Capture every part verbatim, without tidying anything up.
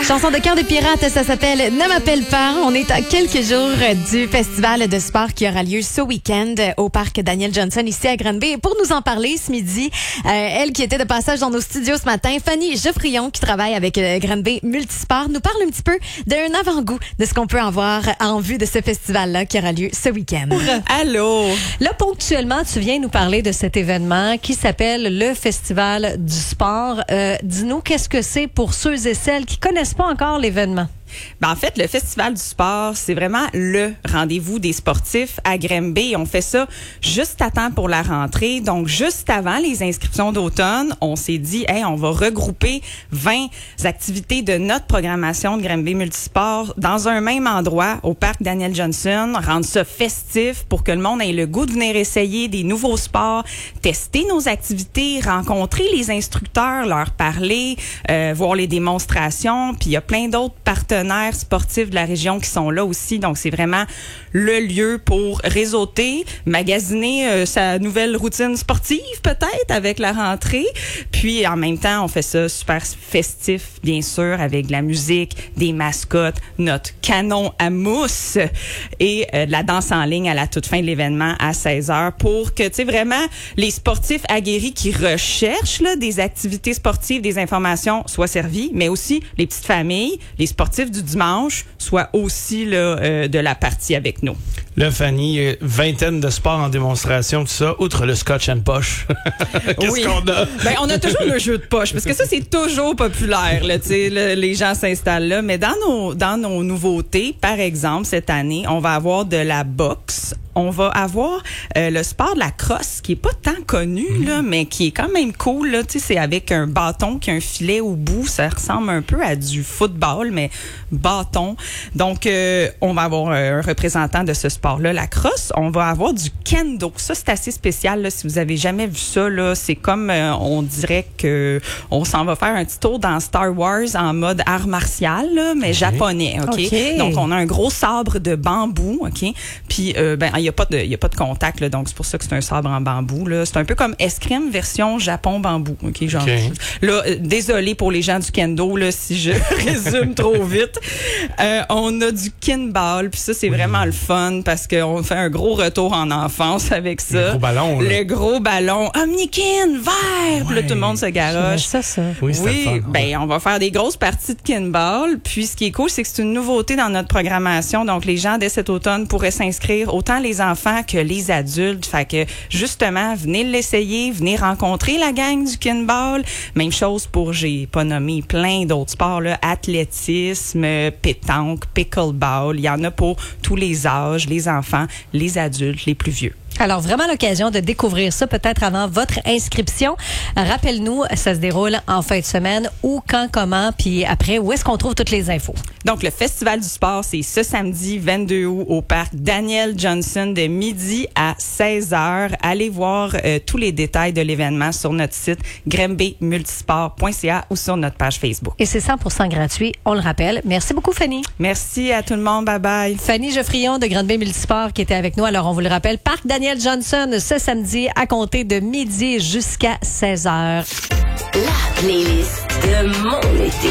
Chanson de cœur des pirates, ça s'appelle Ne m'appelle pas. On est à quelques jours du festival de sport qui aura lieu ce week-end au parc Daniel Johnson ici à Granby. Et pour nous en parler ce midi, euh, elle qui était de passage dans nos studios ce matin, Fanny Geoffrion, qui travaille avec euh, Granby Multisport, nous parle un petit peu d'un avant-goût de ce qu'on peut avoir en vue de ce festival-là qui aura lieu ce week-end. Allô! Là, ponctuellement, tu viens nous parler de cet événement qui s'appelle le Festival du sport. Euh, dis-nous, qu'est-ce que c'est pour ceux et celles qui connaissent pas encore l'événement? Ben, en fait, le Festival du sport, c'est vraiment le rendez-vous des sportifs à Granby. On fait ça juste à temps pour la rentrée. Donc, juste avant les inscriptions d'automne, on s'est dit, hey, on va regrouper vingt activités de notre programmation de Granby Multisport dans un même endroit, au parc Daniel Johnson, rendre ça festif pour que le monde ait le goût de venir essayer des nouveaux sports, tester nos activités, rencontrer les instructeurs, leur parler, euh, voir les démonstrations. Puis, il y a plein d'autres partenaires sportifs de la région qui sont là aussi. Donc, c'est vraiment le lieu pour réseauter, magasiner euh, sa nouvelle routine sportive peut-être avec la rentrée. Puis, en même temps, on fait ça super festif, bien sûr, avec de la musique, des mascottes, notre canon à mousse et euh, de la danse en ligne à la toute fin de l'événement à seize heures pour que, tu sais, vraiment, les sportifs aguerris qui recherchent là, des activités sportives, des informations soient servis, mais aussi les petites familles, les sportifs du dimanche soient aussi là, euh, de la partie avec nous. Là, Fanny, vingtaine de sports en démonstration, tout ça, outre le scotch and poche. Qu'est-ce oui. qu'on a? Ben, on a toujours le jeu de poche, parce que ça, c'est toujours populaire, là, tu sais, là, les gens s'installent là. Mais dans nos, dans nos nouveautés, par exemple, cette année, on va avoir de la boxe. On va avoir euh, le sport de la crosse, qui est pas tant connu, mmh. là, mais qui est quand même cool, là. Tu sais, c'est avec un bâton qui a un filet au bout. Ça ressemble un peu à du football, mais bâton. Donc, euh, on va avoir un représentant de ce sport-là, la crosse. On va avoir du kendo. Ça, c'est assez spécial, là. Si vous avez jamais vu ça, là, c'est comme, euh, on dirait que on s'en va faire un petit tour dans Star Wars en mode art martial, là, mais okay. japonais, OK? okay? Donc, on a un gros sabre de bambou, OK? Puis, euh, ben, il y a pas de, il y a pas de contact, là, donc c'est pour ça que c'est un sabre en bambou, là. C'est un peu comme escrime version Japon bambou, OK? Genre, okay. Là, euh, désolé pour les gens du kendo, là, si je résume trop vite. Euh, on a du kinball, puis ça, c'est oui. vraiment le fun parce qu'on fait un gros retour en enfance avec ça. Le gros ballon, là. Le gros ballon. Omnikin, vert! Puis là, tout le monde se garoche. Ça, ça. Oui, c'est oui fun. Ben, ouais. on va faire des grosses parties de kinball. Puis, ce qui est cool, c'est que c'est une nouveauté dans notre programmation. Donc, les gens, dès cet automne, pourraient s'inscrire, autant les enfants que les adultes. Fait que, justement, venez l'essayer, venez rencontrer la gang du kinball. Même chose pour, j'ai pas nommé plein d'autres sports, là. Athlétisme, pétanque, pickleball. Il y en a pour tous les âges, les enfants, les adultes, les plus vieux. Alors, vraiment l'occasion de découvrir ça peut-être avant votre inscription. Rappelle-nous, ça se déroule en fin de semaine, où, quand, comment, puis après, où est-ce qu'on trouve toutes les infos? Donc, le Festival du sport, c'est ce samedi vingt-deux août au parc Daniel Johnson de midi à seize heures. Allez voir euh, tous les détails de l'événement sur notre site granby multisport point c a ou sur notre page Facebook. Et c'est cent pour cent gratuit, on le rappelle. Merci beaucoup, Fanny. Merci à tout le monde. Bye-bye. Fanny Geoffrion de Granby Multisport qui était avec nous. Alors, on vous le rappelle, parc Daniel Johnson ce samedi à compter de midi jusqu'à seize heures. La playlist de mon été.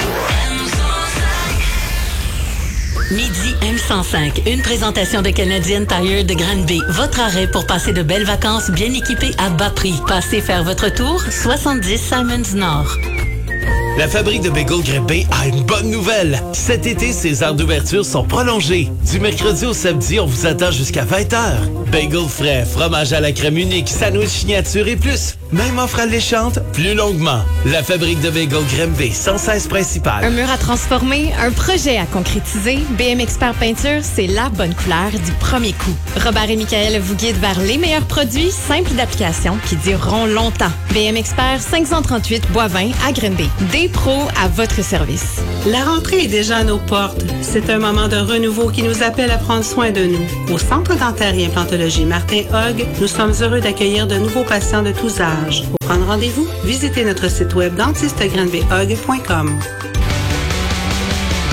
Midi M cent cinq, une présentation de Canadian Tire de Granby. Votre arrêt pour passer de belles vacances bien équipées à bas prix. Passez faire votre tour, soixante-dix Simons Nord. La fabrique de bagels Granby a une bonne nouvelle. Cet été, ses heures d'ouverture sont prolongées. Du mercredi au samedi, on vous attend jusqu'à vingt heures. Bagels frais, fromage à la crème unique, sandwich signature et plus. Même offre alléchante, plus longuement. La fabrique de bagels Granby, cent seize principal. Un mur à transformer, un projet à concrétiser. B M Expert Peinture, c'est la bonne couleur du premier coup. Robert et Michael vous guident vers les meilleurs produits simples d'application qui dureront longtemps. B M Expert cinq cent trente-huit Boivin à Granby. Des pros à votre service. La rentrée est déjà à nos portes. C'est un moment de renouveau qui nous appelle à prendre soin de nous. Au Centre dentaire et implantologie Martin Hogg, nous sommes heureux d'accueillir de nouveaux patients de tous âges. Pour prendre rendez-vous, visitez notre site web dentiste granby hogg point com.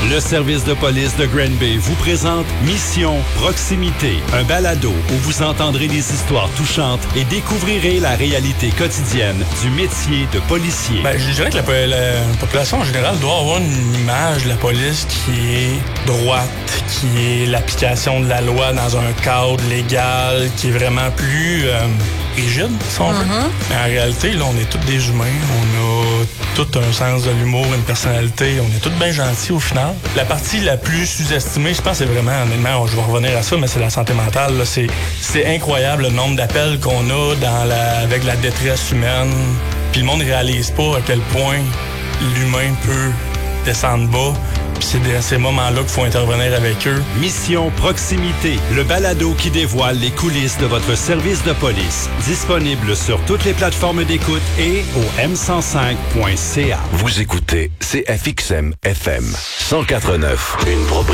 Le service de police de Granby vous présente Mission Proximité, un balado où vous entendrez des histoires touchantes et découvrirez la réalité quotidienne du métier de policier. Ben, je dirais que la, la population en général doit avoir une image de la police qui est droite, qui est l'application de la loi dans un cadre légal, qui est vraiment plus euh, rigide, si on veut. Mm-hmm. Mais en réalité, là, on est tous des humains, on a tout un sens de l'humour, une personnalité, on est tous bien gentils au final. La partie la plus sous-estimée, je pense, c'est vraiment, honnêtement, je vais revenir à ça, mais c'est la santé mentale. Là. C'est, c'est incroyable le nombre d'appels qu'on a dans la, avec la détresse humaine. Puis le monde ne réalise pas à quel point l'humain peut descendre bas. Puis c'est dans ces moments-là qu'il faut intervenir avec eux. Mission Proximité, le balado qui dévoile les coulisses de votre service de police. Disponible sur toutes les plateformes d'écoute et au m cent cinq point c a. Vous écoutez C F X M F M cent quatre neuf, une propriété.